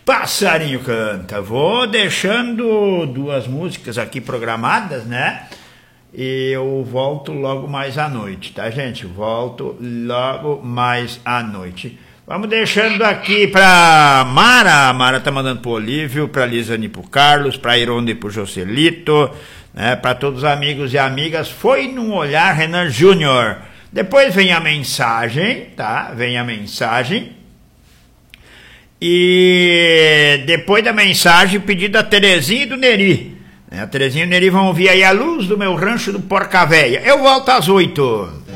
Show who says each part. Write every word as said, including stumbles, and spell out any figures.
Speaker 1: Passarinho Canta. Vou deixando duas músicas aqui programadas, né? E eu volto logo mais à noite, tá, gente? Volto logo mais à noite. Vamos deixando aqui pra Mara. A Mara tá mandando pro Olívio, pra Lisane e pro Carlos, pra Ironda e pro Joselito, né? Pra todos os amigos e amigas. Foi num olhar, Renan Júnior. Depois vem a mensagem, tá? Vem a mensagem. E depois da mensagem, pedido da Terezinha e do Neri. A Terezinha e o Neri vão ouvir aí A Luz do Meu Rancho do Porca Véia. Eu volto às oito.